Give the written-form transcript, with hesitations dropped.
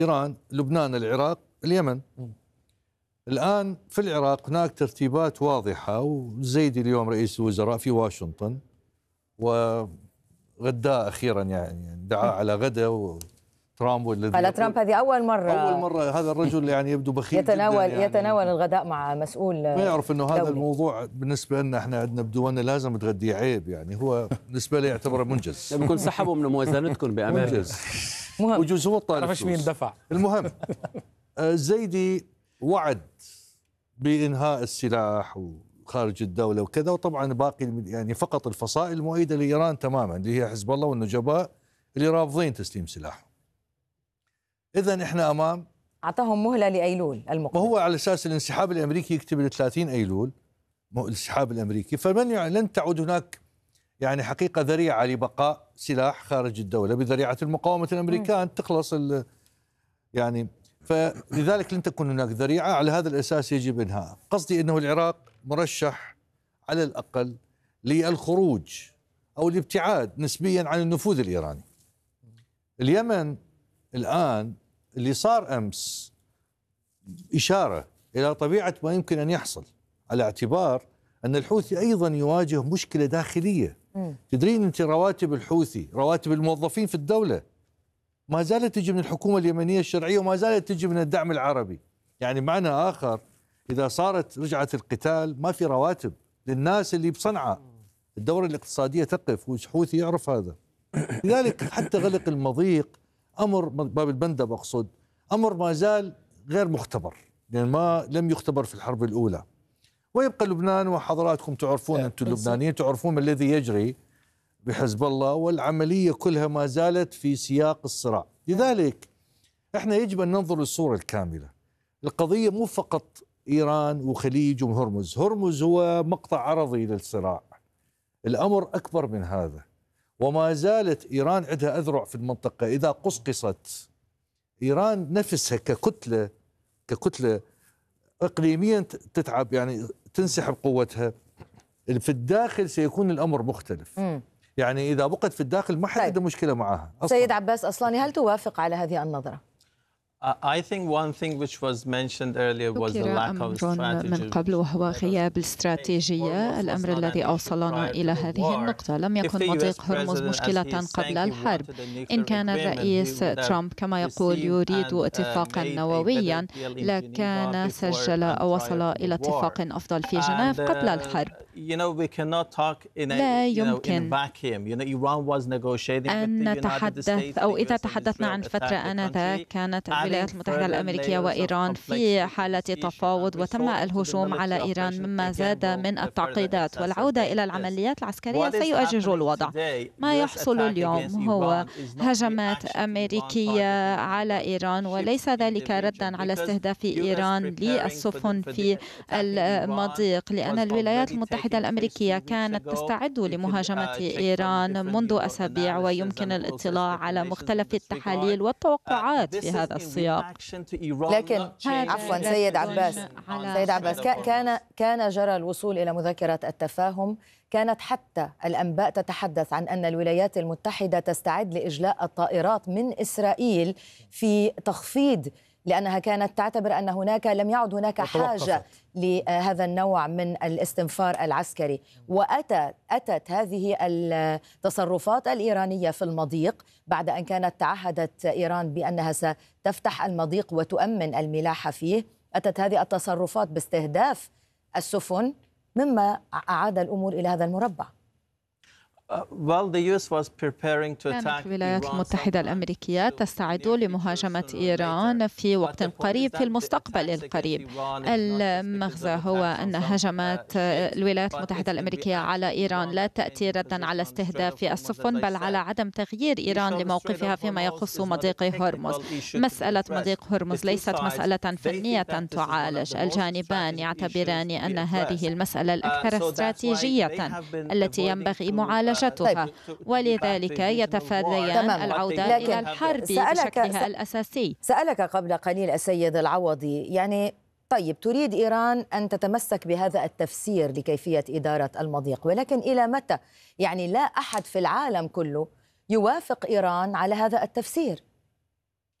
إيران، لبنان، العراق، اليمن. الآن في العراق هناك ترتيبات واضحة، والزيدي اليوم رئيس الوزراء في واشنطن، وغداء أخيرا يعني دعا على غدا، وترامب والذي على ترامب هذه أول مرة هذا الرجل يعني يبدو بخيل يتناول جدا، يعني يتناول الغداء مع مسؤول ما يعرف أنه هذا دولي. الموضوع بالنسبة لنا احنا عندنا بدولنا لازم تغدي عيب، يعني هو بالنسبة له يعتبره منجز. بيكون سحبوا من موازنتكم بأمريكا. منجز. وجوز هو الطالب مين دفع. المهم الزيدي وعد بإنهاء السلاح وخارج الدولة وكذا، وطبعا باقي يعني فقط الفصائل المؤيدة لإيران تماما اللي هي حزب الله والنجباء اللي رافضين تسليم سلاحهم. إذن احنا أمام أعطاهم مهلة لأيلول المقبل، وهو على أساس الانسحاب الأمريكي يكتب ل 30 أيلول الانسحاب الأمريكي، لن تعود هناك يعني حقيقة ذريعة لبقاء سلاح خارج الدولة بذريعة المقاومة الأمريكان تخلص يعني، فلذلك لن تكون هناك ذريعة. على هذا الأساس يجب إنهاء. قصدي أنه العراق مرشح على الأقل للخروج أو الابتعاد نسبيا عن النفوذ الإيراني. اليمن الآن اللي صار أمس إشارة إلى طبيعة ما يمكن أن يحصل، على اعتبار أن الحوثي أيضا يواجه مشكلة داخلية. تدرين أنت رواتب الحوثي، رواتب الموظفين في الدولة ما زالت تجي من الحكومة اليمنية الشرعية وما زالت تجي من الدعم العربي. يعني معنى آخر إذا رجعت القتال ما في رواتب للناس اللي بصنعاء، الدورة الاقتصادية تقف، والحوثي يعرف هذا. لذلك حتى غلق المضيق أمر باب البندب أقصد أمر ما زال غير مختبر، لأن ما لم يختبر في الحرب الأولى. ويبقى لبنان، وحضراتكم تعرفون أنتم اللبنانيين تعرفون ما الذي يجري بحزب الله، والعملية كلها ما زالت في سياق الصراع. لذلك احنا يجب أن ننظر للصورة الكاملة. القضية مو فقط إيران وخليج وهرمز، هرمز هو مقطع عرضي للصراع، الأمر أكبر من هذا. وما زالت إيران عندها أذرع في المنطقة، إذا قصقصت إيران نفسها ككتلة إقليميا تتعب، يعني تنسحب قوتها. في الداخل سيكون الأمر مختلف. يعني إذا بقت في الداخل ما حد عنده مشكلة معها أصلاً. سيد عباس أصلاني، هل توافق على هذه النظرة؟ I think one thing which was mentioned earlier was the lack of strategy. من قبل وهو غياب الاستراتيجية، الأمر الذي أوصلنا إلى هذه النقطة. لم يكن مضيق هرمز مشكلة قبل الحرب. إن كان الرئيس ترامب كما يقول يريد اتفاقا نوويا لكان سجل أو وصل إلى اتفاق أفضل في جنيف قبل الحرب. لا يمكن أن نتحدث، أو إذا تحدثنا عن فترة آنذاك كانت الولايات المتحدة الأمريكية وإيران في حالة تفاوض، وتم الهجوم على إيران مما زاد من التعقيدات، والعودة إلى العمليات العسكرية سيؤجج الوضع. ما يحصل اليوم هو هجمات أمريكية على إيران، وليس ذلك ردا على استهداف إيران للسفن في المضيق، لأن الولايات المتحدة الأمريكية كانت تستعد لمهاجمة إيران منذ أسابيع، ويمكن الاطلاع على مختلف التحاليل والتوقعات في هذا السياق. لكن عفوا سيد عباس، كان جرى الوصول إلى مذكرة التفاهم. كانت حتى الأنباء تتحدث عن أن الولايات المتحدة تستعد لإجلاء الطائرات من إسرائيل في تخفيض، لأنها كانت تعتبر أن لم يعد هناك حاجة لهذا النوع من الاستنفار العسكري. وأتت هذه التصرفات الإيرانية في المضيق بعد أن كانت تعهدت إيران بأنها ستفتح المضيق وتؤمن الملاحة فيه. أتت هذه التصرفات باستهداف السفن، مما أعاد الأمور إلى هذا المربع. كانت الولايات المتحدة الأمريكية تستعد لمهاجمة إيران في وقت قريب، في المستقبل القريب. المغزى هو أن هجمات الولايات المتحدة الأمريكية على إيران لا تأتي ردا على استهداف السفن، بل على عدم تغيير إيران لموقفها فيما يخص مضيق هرمز. مسألة مضيق هرمز ليست مسألة فنية تعالج. الجانبان يعتبران أن هذه المسألة الأكثر استراتيجية التي ينبغي معالجتها، ولذلك يتفاديان العودة إلى الحرب بشكلها الأساسي. سألك قبل قليل السيد العوضي، يعني طيب تريد إيران أن تتمسك بهذا التفسير لكيفية إدارة المضيق، ولكن إلى متى؟ يعني لا أحد في العالم كله يوافق إيران على هذا التفسير.